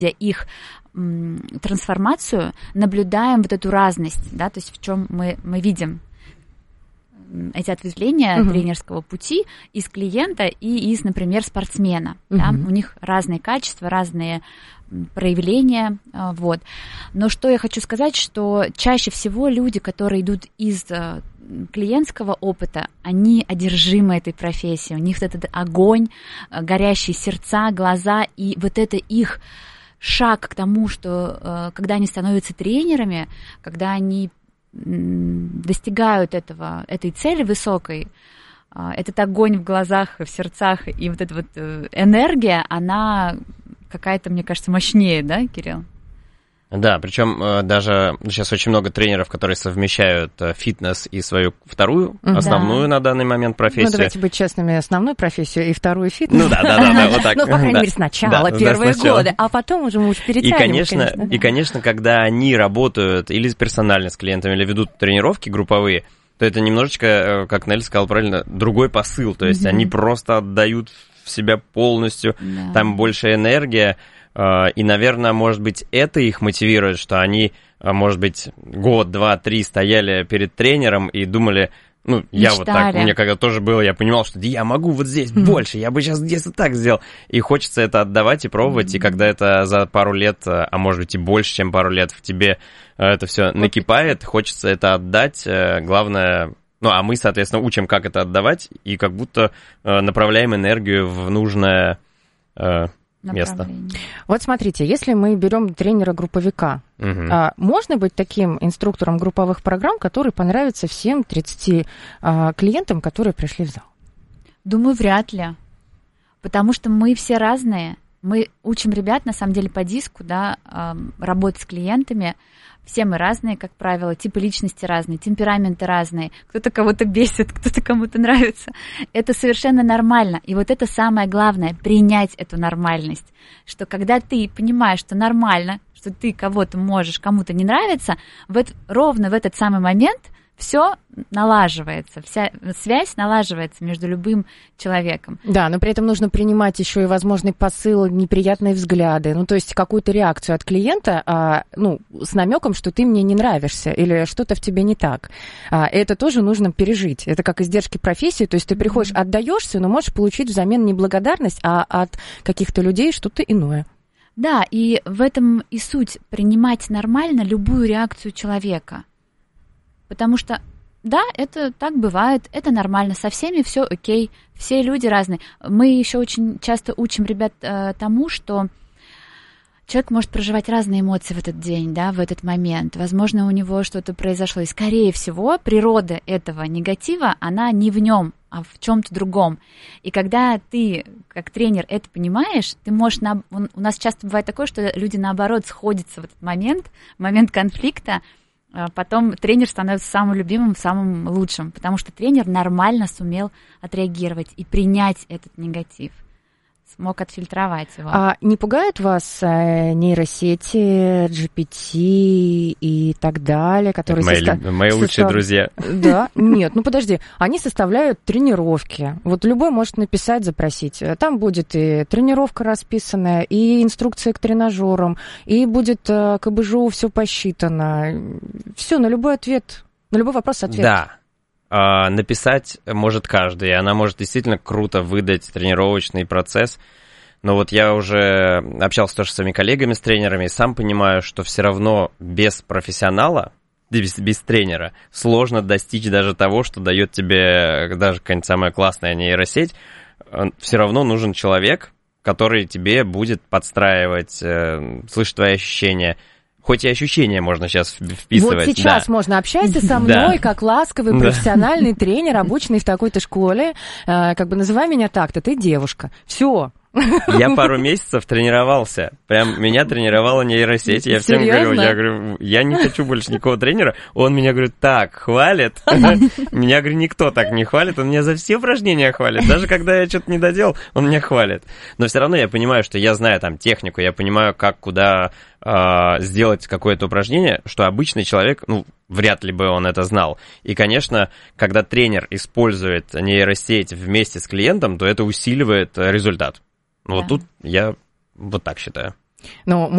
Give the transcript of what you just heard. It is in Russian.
их трансформацию, наблюдаем вот эту разность, да, то есть в чем мы видим эти ответвления тренерского пути из клиента и из, например, спортсмена. Да? У них разные качества, разные проявления. Вот. Но что я хочу сказать, что чаще всего люди, которые идут из клиентского опыта, они одержимы этой профессией. У них вот этот огонь, горящие сердца, глаза, и вот это их шаг к тому, что когда они становятся тренерами, когда они достигают этой цели высокой, этот огонь в глазах, в сердцах и вот эта вот энергия, она какая-то, мне кажется, мощнее, да, Кирилл? Да, причем даже сейчас очень много тренеров, которые совмещают фитнес и свою вторую, основную на данный момент профессию. Ну, давайте быть честными, основную профессию и вторую фитнес. Ну да, вот так. Ну, по крайней мере, сначала, первые годы, а потом уже мы перетягиваем, И, конечно, когда они работают или персонально с клиентами, или ведут тренировки групповые, то это немножечко, как Нелли сказала правильно, другой посыл. То есть они просто отдают в себя полностью, там больше энергия. И, наверное, может быть, это их мотивирует, что они, может быть, год, два, три стояли перед тренером и думали, ну, я вот так, у меня когда тоже было, я понимал, что я могу вот здесь больше, я бы сейчас здесь вот так сделал. И хочется это отдавать и пробовать, и когда это за пару лет, а может быть и больше, чем пару лет в тебе это все накипает, хочется это отдать, главное... Ну, а мы, соответственно, учим, как это отдавать, и как будто направляем энергию в нужное... место. Вот смотрите, если мы берем тренера-групповика, можно быть таким инструктором групповых программ, который понравится всем 30 клиентам, которые пришли в зал? Думаю, вряд ли. Потому что мы все разные. Мы учим ребят, на самом деле, по диску, да, работать с клиентами. Все мы разные, как правило, типы личности разные, темпераменты разные. Кто-то кого-то бесит, кто-то кому-то нравится. Это совершенно нормально. И вот это самое главное, принять эту нормальность. Что когда ты понимаешь, что нормально, что ты кого-то можешь, кому-то не нравится, ровно в этот самый момент все налаживается, вся связь налаживается между любым человеком. Да, но при этом нужно принимать еще и возможный посыл, неприятные взгляды, ну, то есть какую-то реакцию от клиента, с намеком, что ты мне не нравишься или что-то в тебе не так. Это тоже нужно пережить. Это как издержки профессии, то есть ты приходишь, отдаешься, но можешь получить взамен не благодарность, а от каких-то людей что-то иное. Да, и в этом и суть, принимать нормально любую реакцию человека. Потому что, да, это так бывает, это нормально, со всеми все окей, все люди разные. Мы еще очень часто учим ребят тому, что человек может проживать разные эмоции в этот день, да, в этот момент. Возможно, у него что-то произошло, и, скорее всего, природа этого негатива, она не в нем, а в чем-то другом. И когда ты, как тренер, это понимаешь, ты можешь... У нас часто бывает такое, что люди, наоборот, сходятся в этот момент конфликта. Потом тренер становится самым любимым, самым лучшим, потому что тренер нормально сумел отреагировать и принять этот негатив, смог отфильтровать его. А не пугают вас нейросети, GPT и так далее, которые... Мои лучшие друзья. Да, нет, подожди, они составляют тренировки. Вот любой может написать, запросить. Там будет и тренировка расписанная, и инструкция к тренажерам, и будет КБЖУ все посчитано. Все, на любой вопрос ответ. Да. Написать может каждый, и она может действительно круто выдать тренировочный процесс. Но вот я уже общался тоже с своими коллегами, с тренерами, и сам понимаю, что все равно без профессионала, без тренера, сложно достичь даже того, что дает тебе даже какая-нибудь самая классная нейросеть. Все равно нужен человек, который тебе будет подстраивать, слышать твои ощущения. Хоть и ощущения можно сейчас вписывать. Вот сейчас можно общаться со мной, как ласковый профессиональный тренер, обученный в такой-то школе. Называй меня так-то, ты девушка. Все. Я пару месяцев тренировался. Прям меня тренировала нейросеть. Я всем говорю, я не хочу больше никакого тренера. Он меня, говорит, так хвалит. Меня, говорю, никто так не хвалит. Он меня за все упражнения хвалит. Даже когда я что-то не доделал, он меня хвалит. Но все равно я понимаю, что я знаю там технику, я понимаю, как, куда сделать какое-то упражнение, что обычный человек, вряд ли бы он это знал. И, конечно, когда тренер использует нейросеть вместе с клиентом, то это усиливает результат. Вот тут я вот так считаю. Но